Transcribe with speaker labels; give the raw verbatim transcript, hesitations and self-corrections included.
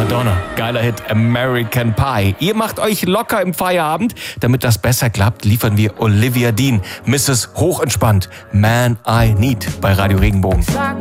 Speaker 1: Madonna. Geiler Hit, American Pie. Ihr macht euch locker im Feierabend. Damit das besser klappt, liefern wir Olivia Dean. Misses Hochentspannt, Man I Need bei Radio Regenbogen.